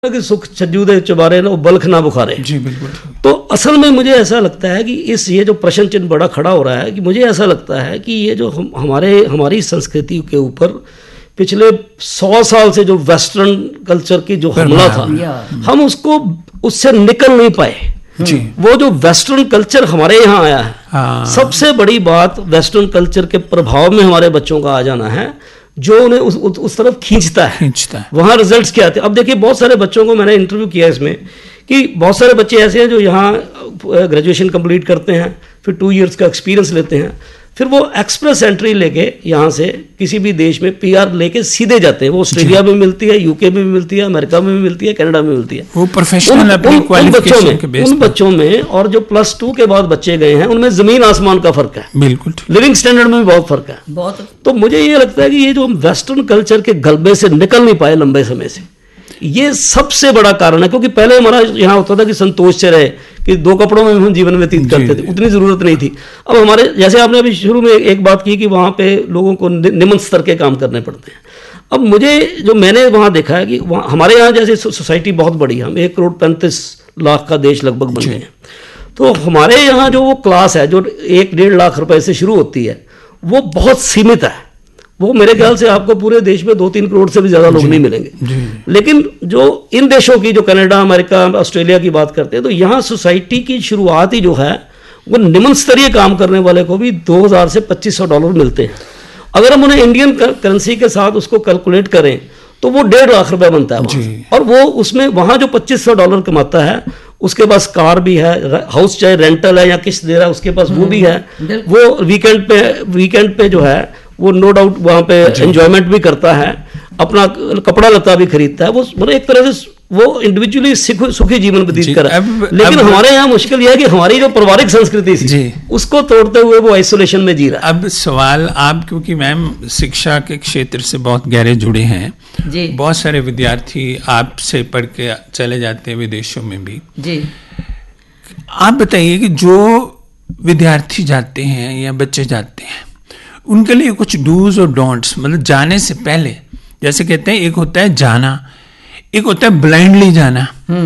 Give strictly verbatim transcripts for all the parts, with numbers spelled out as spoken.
कि सुख छज्जू दे चुबारे ना बल्ख ना बुखारे। जी बिल्कुल। तो असल में मुझे ऐसा लगता है कि इस ये जो प्रश्न चिन्ह बड़ा खड़ा हो रहा है कि मुझे ऐसा लगता है कि ये जो हम हमारे हमारी संस्कृति के ऊपर पिछले सौ साल से जो वेस्टर्न कल्चर की जो हमला था, हम उसको उससे निकल नहीं पाए। जी। वो जो वेस्टर्न कल्चर हमारे यहाँ आया है, हाँ। सबसे बड़ी बात वेस्टर्न कल्चर के प्रभाव में हमारे बच्चों का आ जाना है, जो उन्हें उस, उस, उस तरफ खींचता है खींचता है वहाँ रिजल्ट्स क्या आते हैं। अब देखिए, बहुत सारे बच्चों को मैंने इंटरव्यू किया इसमें कि बहुत सारे बच्चे ऐसे हैं जो यहाँ ग्रेजुएशन कंप्लीट करते हैं, फिर टू इयर्स का एक्सपीरियंस लेते हैं, फिर वो एक्सप्रेस एंट्री लेके यहाँ से किसी भी देश में पीआर लेके सीधे जाते हैं। वो ऑस्ट्रेलिया में मिलती है, यूके में भी मिलती है, अमेरिका में भी मिलती है, कनाडा में मिलती है। वो प्रोफेशनल अपनी क्वालिफिकेशन के बेस उन बच्चों में और जो प्लस टू के बाद बच्चे गए हैं उनमें जमीन आसमान का फर्क है। बिल्कुल। लिविंग स्टैंडर्ड में भी बहुत फर्क है। बहुत। तो मुझे ये लगता है कि ये जो हम वेस्टर्न कल्चर के गलबे से निकल नहीं पाए लंबे समय से, ये सबसे बड़ा कारण है। क्योंकि पहले हमारा यहाँ होता था कि संतोष से रहे, कि दो कपड़ों में हम जीवन व्यतीत करते थे, उतनी जरूरत नहीं थी। अब हमारे जैसे आपने अभी शुरू में एक बात की कि वहाँ पे लोगों को निम्न स्तर के काम करने पड़ते हैं। अब मुझे जो मैंने वहाँ देखा है कि वहाँ हमारे यहाँ जैसे सोसाइटी बहुत बड़ी है, हम एक करोड़ पैंतीस लाख का देश लगभग बन गए हैं। तो हमारे यहाँ जो वो क्लास है जो एक डेढ़ लाख रुपए से शुरू होती है, वो बहुत सीमित है। वो मेरे ख्याल से आपको पूरे देश में दो तीन करोड़ से भी ज़्यादा लोग नहीं मिलेंगे। लेकिन जो इन देशों की, जो कनाडा, अमेरिका, ऑस्ट्रेलिया की बात करते हैं, तो यहाँ सोसाइटी की शुरुआत ही जो है वो निम्न स्तरीय काम करने वाले को भी दो हज़ार से पच्चीस सौ डॉलर मिलते हैं। अगर हम उन्हें इंडियन करेंसी के साथ उसको कैलकुलेट करें तो वो डेढ़ लाख रुपए बनता है वहाँ। और वो उसमें वहाँ जो पच्चीस सौ डॉलर कमाता है, उसके पास कार भी है, हाउस चाहे रेंटल है या किस्त दे रहा है उसके पास, वो भी है। वो वीकेंड पे वीकेंड पे जो है वो नो डाउट वहाँ पे एंजॉयमेंट भी करता है, अपना कपड़ा लता भी खरीदता है। वो मतलब एक तरह से वो इंडिविजुअली सुखी जीवन व्यतीत कर रहा है। लेकिन अब, हमारे यहाँ मुश्किल यह है कि हमारी जो पारिवारिक संस्कृति थी उसको तोड़ते हुए वो आइसोलेशन में जी रहा है। अब सवाल आप, क्योंकि मैम शिक्षा के क्षेत्र से बहुत गहरे जुड़े हैं जी। बहुत सारे विद्यार्थी आपसे पढ़ के चले जाते हैं विदेशों में भी जी। आप बताइए कि जो विद्यार्थी जाते हैं या बच्चे जाते हैं, उनके लिए कुछ डूज और डोंट्स, मतलब जाने से पहले, जैसे कहते हैं एक होता है जाना, एक होता है ब्लाइंडली जाना,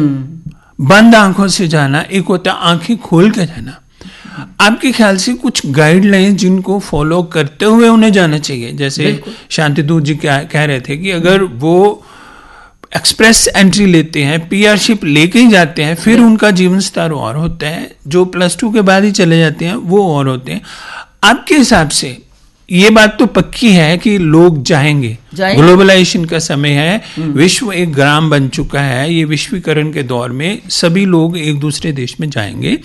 बंद आंखों से जाना, एक होता है आंखें खोल के जाना। आपके ख्याल से कुछ गाइडलाइन जिनको फॉलो करते हुए उन्हें जाना चाहिए? जैसे शांतिदूत जी क्या कह रहे थे कि अगर वो एक्सप्रेस एंट्री लेते हैं, पीआरशिप लेके ही जाते हैं, फिर उनका जीवन स्तर और होता है। जो प्लस टू के बाद ही चले जाते हैं वो और होते हैं। आपके हिसाब से ये बात तो पक्की है कि लोग जाएंगे, जाएंगे। ग्लोबलाइजेशन का समय है, विश्व एक ग्राम बन चुका है, ये विश्वीकरण के दौर में सभी लोग एक दूसरे देश में जाएंगे।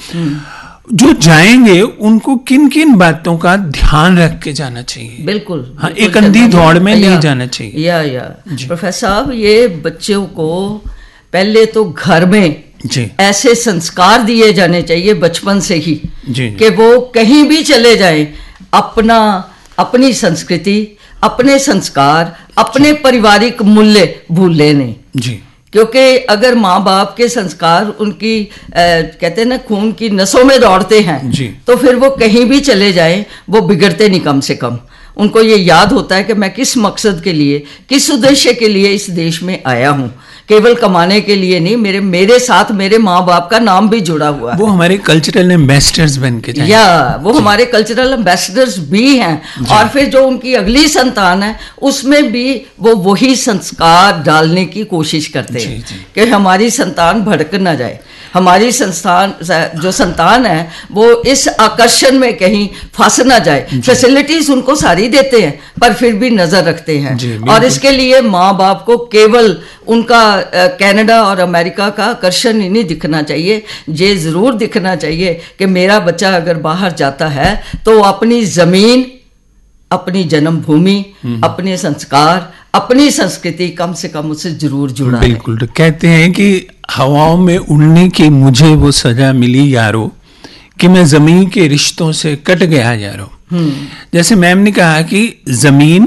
जो जाएंगे उनको किन किन बातों का ध्यान रख के जाना चाहिए? बिल्कुल, हाँ, एक अंधी दौड़ में नहीं जाना चाहिए। या या प्रोफेसर साहब, ये बच्चों को पहले तो घर में जी। ऐसे संस्कार दिए जाने चाहिए बचपन से ही कि वो कहीं भी चले जाएं, अपना अपनी संस्कृति, अपने संस्कार, अपने पारिवारिक मूल्य भूले नहीं जी। क्योंकि अगर माँ बाप के संस्कार उनकी आ, कहते हैं ना खून की नसों में दौड़ते हैं जी। तो फिर वो कहीं भी चले जाएं वो बिगड़ते नहीं। कम से कम उनको ये याद होता है कि मैं किस मकसद के लिए, किस उद्देश्य के लिए इस देश में आया हूँ, केवल कमाने के लिए नहीं। मेरे मेरे साथ मेरे माँ बाप का नाम भी जुड़ा हुआ है। वो हमारे कल्चरल एम्बेसडर्स बन के जाएंगे। या वो हमारे कल्चरल एम्बेसडर्स भी हैं। और फिर जो उनकी अगली संतान है उसमें भी वो वही संस्कार डालने की कोशिश करते हैं कि हमारी संतान भड़क ना जाए, हमारी संस्थान जो संतान है वो इस आकर्षण में कहीं फंस ना जाए। फैसिलिटीज उनको सारी देते हैं पर फिर भी नजर रखते हैं। और इसके लिए माँ बाप को केवल उनका कनाडा और अमेरिका का आकर्षण ही नहीं दिखना चाहिए, ये जरूर दिखना चाहिए कि मेरा बच्चा अगर बाहर जाता है तो अपनी जमीन, अपनी जन्मभूमि, अपने संस्कार, अपनी संस्कृति कम से कम उससे जरूर जुड़ा है। बिल्कुल। तो कहते हैं कि हवाओं में उड़ने की मुझे वो सजा मिली यारो कि मैं जमीन के रिश्तों से कट गया यारो। जैसे मैम ने कहा कि जमीन,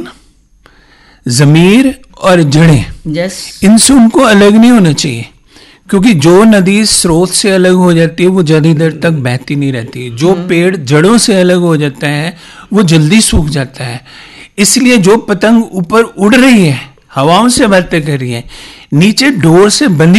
जमीर और जड़ें, yes. इनसे उनको अलग नहीं होना चाहिए, क्योंकि जो नदी स्रोत से अलग हो जाती है वो ज्यादा देर तक बहती नहीं रहती। जो पेड़ जड़ों से अलग हो जाता है वो जल्दी सूख जाता है। इसलिए जो पतंग ऊपर उड़ रही है, हवाओं से बातें कर रही है, नीचे डोर से बंधी